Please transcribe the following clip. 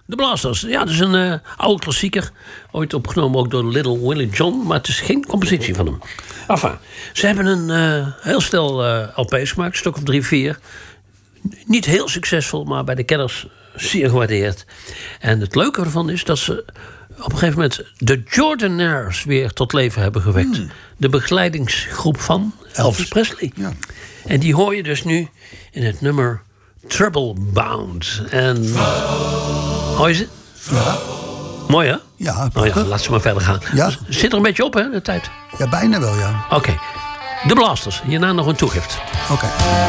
De Blasters. Ja, dat is een oude klassieker. Ooit opgenomen ook door Little Willie John. Maar het is geen compositie van hem. Enfin, ze hebben een heel stel LP's gemaakt. Een stuk of 3, 4. Niet heel succesvol, maar bij de kenners zeer gewaardeerd. En het leuke ervan is dat ze op een gegeven moment de Jordanaires weer tot leven hebben gewekt. De begeleidingsgroep van Elvis Presley. Ja. En die hoor je dus nu in het nummer Trouble Bound. En hoor je ze? Ja. Mooi, hè? Ja, prachtig. Laat ze maar verder gaan. Ja. Zit er een beetje op, hè, de tijd? Ja, bijna wel, ja. Oké. De Blasters. Hierna nog een toegift. Oké.